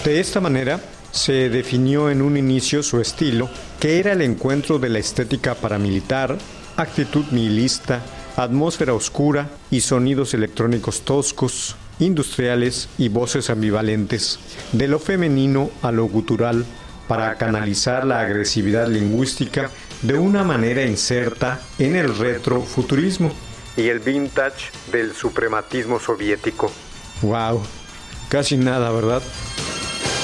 De esta manera, se definió en un inicio su estilo, que era el encuentro de la estética paramilitar, actitud nihilista, atmósfera oscura y sonidos electrónicos toscos, industriales y voces ambivalentes, de lo femenino a lo gutural, para canalizar la agresividad lingüística de una manera inserta en el retrofuturismo y el vintage del suprematismo soviético. ¡Wow! Casi nada, ¿verdad?